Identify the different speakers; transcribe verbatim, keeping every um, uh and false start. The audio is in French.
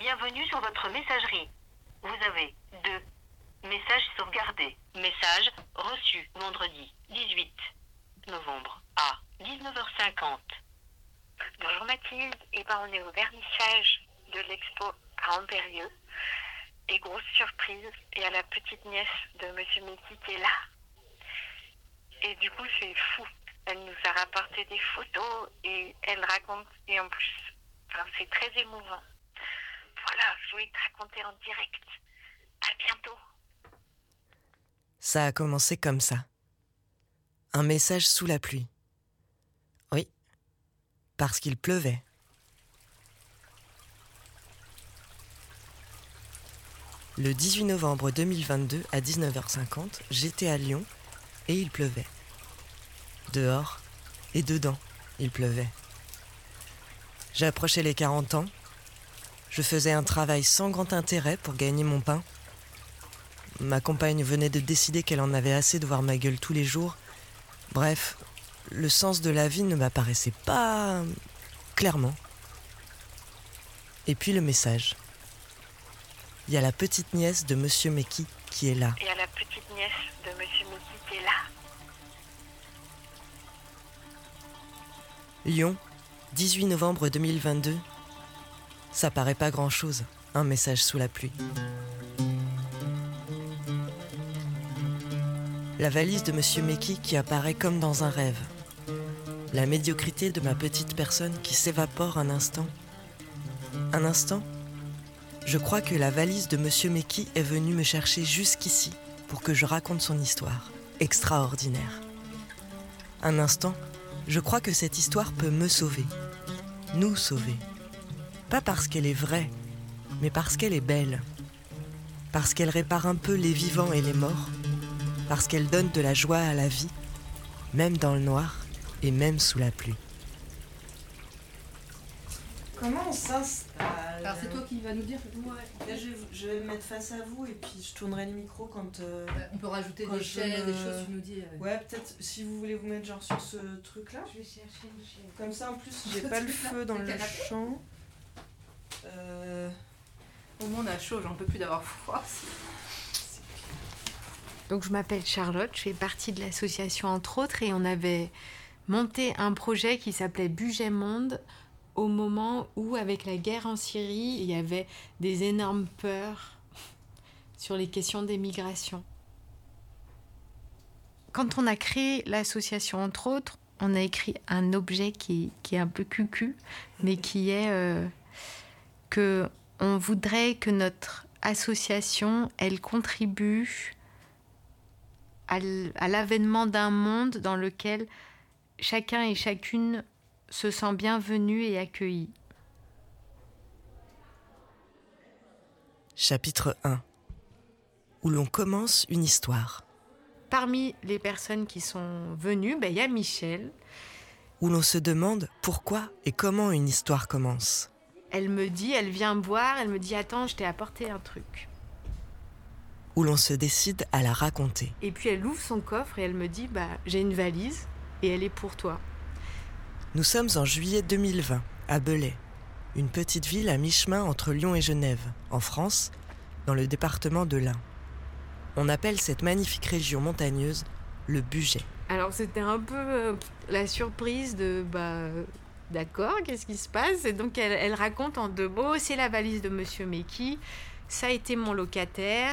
Speaker 1: Bienvenue sur votre messagerie. Vous avez deux messages sauvegardés. Message reçu vendredi dix-huit novembre à dix-neuf heures cinquante.
Speaker 2: Bonjour Mathilde, et ben on est au vernissage de l'expo à Ambérieux. Et grosse surprise, il y a la petite nièce de Monsieur Meki qui est là. Et du coup c'est fou. Elle nous a rapporté des photos et elle raconte, et en plus, enfin, c'est très émouvant. Voilà, je voulais te raconter en direct. À bientôt.
Speaker 3: Ça a commencé comme ça. Un message sous la pluie. Oui, parce qu'il pleuvait. Le dix-huit novembre deux mille vingt-deux, à dix-neuf heures cinquante, j'étais à Lyon et il pleuvait. Dehors et dedans, il pleuvait. J'approchais les quarante ans. Je faisais un travail sans grand intérêt pour gagner mon pain. Ma compagne venait de décider qu'elle en avait assez de voir ma gueule tous les jours. Bref, le sens de la vie ne m'apparaissait pas clairement. Et puis le message. Il y a la petite nièce de Monsieur Meki qui est là.
Speaker 2: Il y a la petite nièce de Monsieur Meki qui est là.
Speaker 3: Lyon, dix-huit novembre deux mille vingt-deux. Ça paraît pas grand-chose, un message sous la pluie. La valise de Monsieur Meki qui apparaît comme dans un rêve. La médiocrité de ma petite personne qui s'évapore un instant. Un instant, je crois que la valise de Monsieur Meki est venue me chercher jusqu'ici pour que je raconte son histoire, extraordinaire. Un instant, je crois que cette histoire peut me sauver, nous sauver. Pas parce qu'elle est vraie, mais parce qu'elle est belle. Parce qu'elle répare un peu les vivants et les morts. Parce qu'elle donne de la joie à la vie, même dans le noir et même sous la pluie.
Speaker 4: Comment on s'installe?
Speaker 5: Alors c'est toi qui vas nous dire.
Speaker 4: Ouais. Là, je, vais, je vais me mettre face à vous et puis je tournerai le micro quand... Euh,
Speaker 5: on peut rajouter
Speaker 4: quand
Speaker 5: des chaises,
Speaker 4: me...
Speaker 5: des choses, tu nous dis. Euh...
Speaker 4: Ouais, peut-être si vous voulez vous mettre genre sur ce truc-là.
Speaker 5: Je vais chercher une chaise.
Speaker 4: Comme ça, en plus, j'ai pas le feu dans le champ. Euh...
Speaker 5: Au moins on a chaud, j'en peux plus d'avoir froid.
Speaker 6: Donc je m'appelle Charlotte, je fais partie de l'association entre autres et on avait monté un projet qui s'appelait Budget Monde au moment où avec la guerre en Syrie il y avait des énormes peurs sur les questions des migrations. Quand on a créé l'association entre autres, on a écrit un objet qui, qui est un peu cucu mais qui est euh, que on voudrait que notre association elle contribue à l'avènement d'un monde dans lequel chacun et chacune se sent bienvenu et accueilli.
Speaker 3: Chapitre un, où l'on commence une histoire.
Speaker 6: Parmi les personnes qui sont venues, ben, y a Michel.
Speaker 3: Où l'on se demande pourquoi et comment une histoire commence.
Speaker 6: Elle me dit, elle vient me voir, elle me dit « Attends, je t'ai apporté un truc ».
Speaker 3: Où l'on se décide à la raconter.
Speaker 6: Et puis elle ouvre son coffre et elle me dit bah, « J'ai une valise et elle est pour toi ».
Speaker 3: Nous sommes en juillet deux mille vingt, à Belay, une petite ville à mi-chemin entre Lyon et Genève, en France, dans le département de l'Ain. On appelle cette magnifique région montagneuse le Bugey.
Speaker 6: Alors c'était un peu euh, la surprise de bah, « D'accord, qu'est-ce qui se passe ?» Et donc elle, elle raconte en deux mots « C'est la valise de Monsieur Meki, ça a été mon locataire ».